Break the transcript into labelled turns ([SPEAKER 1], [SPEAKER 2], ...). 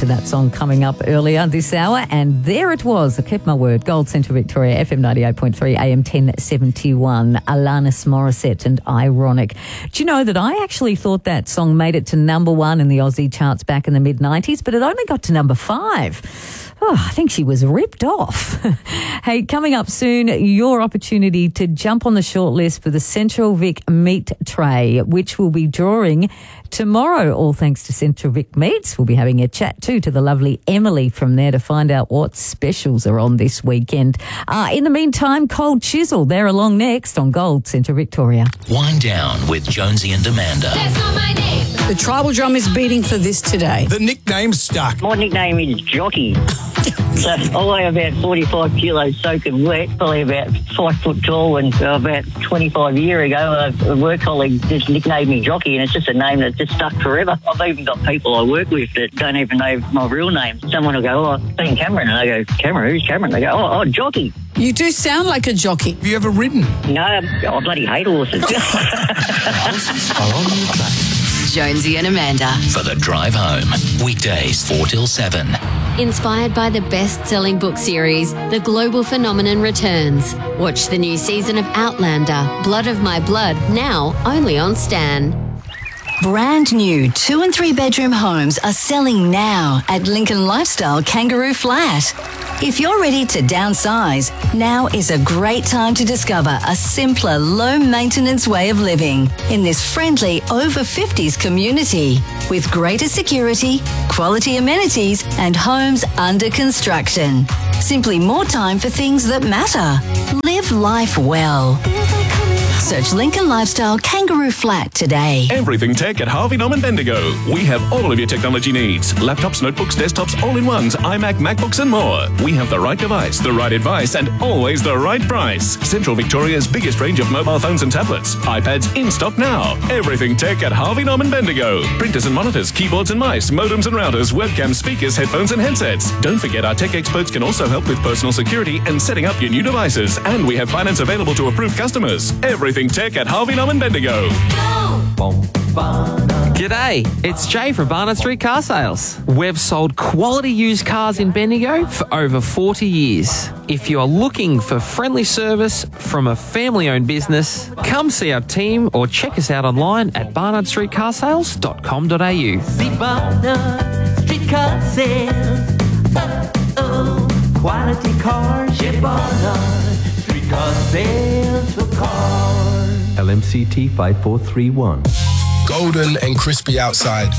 [SPEAKER 1] to that song coming up earlier this hour. And there it was. I kept my word. Gold Central Victoria, FM 98.3, AM 1071. Alanis Morissette and Ironic. Do you know that I actually thought that song made it to number 1 in the Aussie charts back in the mid-90s, but it only got to number 5. Oh, I think she was ripped off. Hey, coming up soon, your opportunity to jump on the shortlist for the Central Vic Meat Tray, which will be drawing tomorrow, all thanks to Central Vic Meats. We'll be having a chat too to the lovely Emily from there to find out what specials are on this weekend. In the meantime, Cold Chisel, they're along next on Gold Central Victoria.
[SPEAKER 2] Wind Down with Jonesy and Amanda.
[SPEAKER 3] That's not my name.
[SPEAKER 4] The tribal drum is beating for this today.
[SPEAKER 5] The nickname's stuck.
[SPEAKER 6] My nickname is Jockey. So I weigh about 45 kilos soaking wet, probably about 5 foot tall, and about 25 years ago a work colleague just nicknamed me Jockey, and it's just a name that's just stuck forever. I've even got people I work with that don't even know my real name. Someone will go, I've seen Cameron, and I go, Cameron, who's Cameron? They go, oh, Jockey.
[SPEAKER 4] You do sound like a jockey.
[SPEAKER 5] Have you ever ridden?
[SPEAKER 6] No, I bloody hate horses.
[SPEAKER 3] Jonesy and Amanda.
[SPEAKER 2] For the drive home. Weekdays 4 till 7.
[SPEAKER 7] Inspired by the best-selling book series, The Global Phenomenon returns. Watch the new season of Outlander, Blood of My Blood, now only on Stan.
[SPEAKER 8] Brand new 2 and 3 bedroom homes are selling now at Lincoln Lifestyle Kangaroo Flat. If you're ready to downsize, now is a great time to discover a simpler, low-maintenance way of living in this friendly over-50s community with greater security, quality amenities and homes under construction. Simply more time for things that matter. Live life well. Search Lincoln Lifestyle Kangaroo Flat today.
[SPEAKER 9] Everything tech at Harvey Norman Bendigo. We have all of your technology needs. Laptops, notebooks, desktops, all-in-ones, iMac, MacBooks and more. We have the right device, the right advice and always the right price. Central Victoria's biggest range of mobile phones and tablets. iPads in stock now. Everything tech at Harvey Norman Bendigo. Printers and monitors, keyboards and mice, modems and routers, webcams, speakers, headphones and headsets. Don't forget our tech experts can also help with personal security and setting up your new devices. And we have finance available to approved customers. Everything tech at Harvey Norman Bendigo.
[SPEAKER 10] G'day, it's Jay from Barnard Street Car Sales. We've sold quality used cars in Bendigo for over 40 years. If you are looking for friendly service from a family-owned business, come see our team or check us out online at barnardstreetcarsales.com.au.
[SPEAKER 11] See Barnard Street Car Sales. Quality cars, yeah, Barnard Street Car Sales for cars.
[SPEAKER 12] LMCT 5431.
[SPEAKER 5] Golden and crispy outside,